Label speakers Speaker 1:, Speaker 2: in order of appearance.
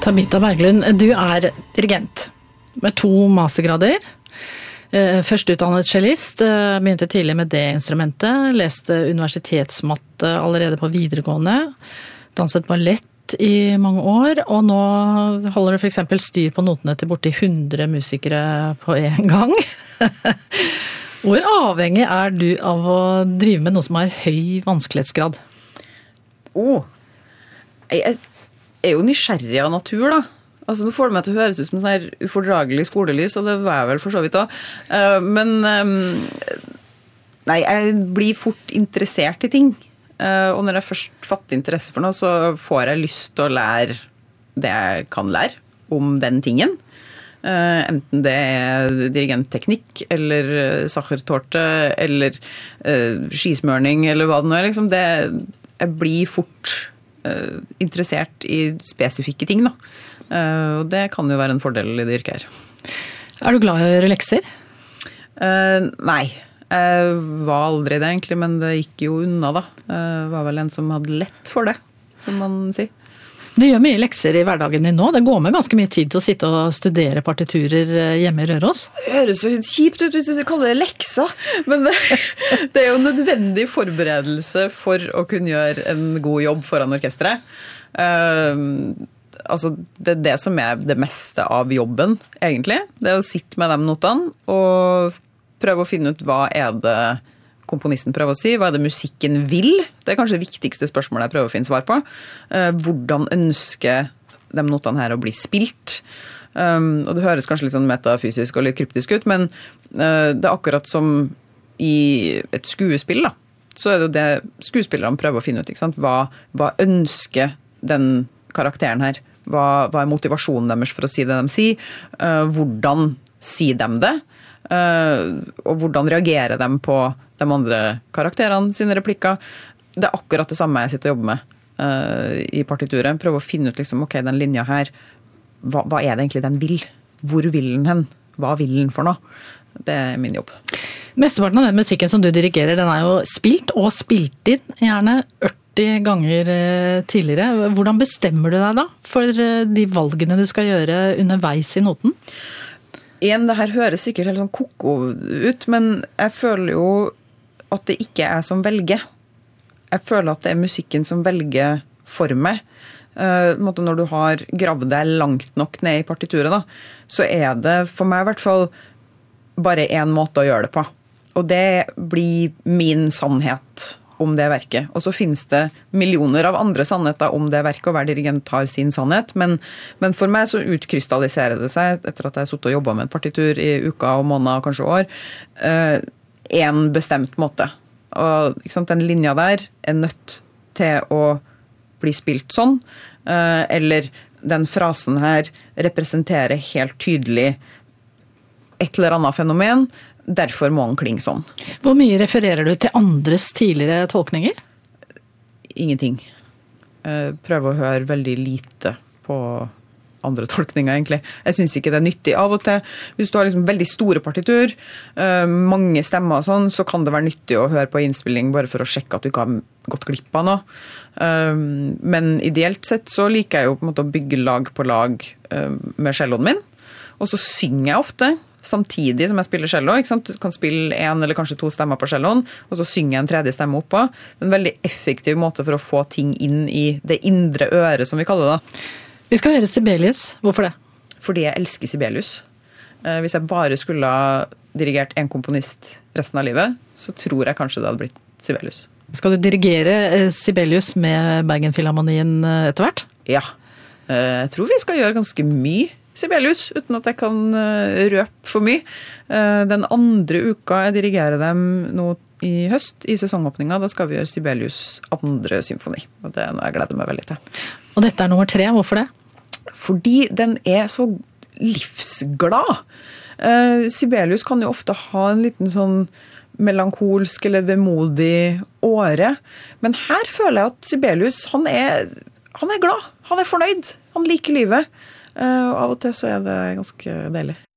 Speaker 1: Tabita Berglund, du dirigent med 2 mastergrader. Førstutdannet cellist, begynte tidlig med det instrumentet, leste universitetsmatte allerede på videregående, danset ballett i mange år, og nå holder du for eksempel styr på notene til borti 100 musikere på en gang. Hvor avhengig er du av å drive med noe som har høy vanskelighetsgrad?
Speaker 2: Jeg er jo nysgjerrig av natur, da. Altså, nå får det meg til å høres ut som en sånn her ufordragelig skolelys, og det var jeg vel for så vidt også. Men nei, jeg blir fort interessert i ting. Og når jeg først fatter interesse for noe, så får jeg lyst til å lære det jeg kan lære om den tingen. Enten det er dirigentteknikk, eller sachertorte, eller skismørning, eller hva det nå er. Liksom. Jeg blir fort interessert i spesifikke ting, da. Og det kan jo være en fordel i det yrket her.
Speaker 1: Er du glad i å gjøre lekser?
Speaker 2: Nei, jeg var aldri det egentlig, men det gikk jo unna da. Jeg var vel en som hadde lett for det, som man sier.
Speaker 1: Du gjør mye lekser i hverdagen din nå. Det går med ganske mye tid til å sitte og studere partiturer hjemme i Røros.
Speaker 2: Det høres så kjipt ut hvis du kaller det lekser, men det er jo nødvendig forberedelse for å kunne gjøre en god jobb foran orkestret. Altså, det er det som er det meste av jobben, egentlig. Det er å sitte med de notene og prøve å finne ut hva er det komponisten prøver å si, hva er det musikken vil? Det er kanskje det viktigste spørsmålet jeg prøver å finne svar på. Hvordan ønsker de notene her å bli spilt? Og det høres kanskje litt sånn metafysisk og litt kryptisk ut, men det er akkurat som i et skuespill, da. Så er det jo det skuespillerne prøver å finne ut, ikke sant? Hva ønsker den karakteren her? Hva er motivasjonen deres for å si det de sier? Hvordan sier de det? Og hvordan reagerer de på de andre karakterene sine replikker? Det er akkurat det samme jeg sitter og jobber med i partituret. Prøve å finne ut liksom, ok, den linja her, hva er det egentlig den vil? Hvor vil den hen? Hva vil den for noe? Det er min jobb.
Speaker 1: Mesteparten av den musikken som du dirigerer, den er jo spilt og spilt inn, gjerne 80 ganger tidligere. Hvordan bestemmer du deg da for de valgene du skal gjøre underveis i noten?
Speaker 2: Det her høres sikkert helt sånn koko ut, men jeg føler jo at det ikke er som velger. Jeg føler at det er musikken som velger for meg. Når du har gravd deg langt nok ned i partituret, da, så er det for meg i hvert fall bare en måte å gjøre det på. Og det blir min sannhet om det verket. Og så finnes det millioner av andre sannheter om det verket, og hver dirigent har sin sannhet. Men for meg så utkrystalliserer det seg, etter at jeg har suttet og jobbet med et partitur i uka og måneder, kanskje år, en bestemt måte. Og ikke sant, den linja der er nødt til å bli spilt sånn, eller den frasen her representerer helt tydelig et eller annet fenomen, derfor må den klinge sånn.
Speaker 1: Hvor mye refererer du til andres tidligere tolkninger?
Speaker 2: Ingenting. Prøver å høre veldig lite på andre tolkninger, egentlig. Jeg synes ikke det er nyttig. Av og til, hvis du har liksom veldig store partitur, mange stemmer og sånn, så kan det være nyttig å høre på innspilling bare for å sjekke at du ikke har gått glipp av noe. Men ideelt sett så liker jeg jo på en måte å bygge lag på lag med celloen min, og så synger jeg ofte samtidig som jeg spiller cello, ikke sant? Du kan spille 1 eller kanskje 2 stemmer på celloen, og så synger jeg en 3. stemme oppå. Det er en veldig effektiv måte for å få ting inn i det indre øret, som vi kaller det.
Speaker 1: Vi skal høre Sibelius. Hvorfor det?
Speaker 2: Fordi jeg elsker Sibelius. Hvis jeg bare skulle ha dirigert en komponist resten av livet, så tror jeg kanskje det hadde blitt Sibelius.
Speaker 1: Skal du dirigere Sibelius med Bergenfilharmonien etter hvert?
Speaker 2: Ja. Jeg tror vi skal gjøre ganske mye Sibelius, uten at jeg kan røpe for mye. Den andre uka jeg dirigerer dem nå i høst, i sesongåpninga, da skal vi gjøre Sibelius 2. symfoni. Og det er noe jeg gleder meg veldig til.
Speaker 1: Og dette er nummer 3, hvorfor det?
Speaker 2: Fordi den er så livsglad. Sibelius kan jo ofte ha en liten sånn melankolsk eller vemodig åre. Men her føler jeg at Sibelius, han er glad. Han er fornøyd. Han liker livet. Og av og til så er det ganske deilig.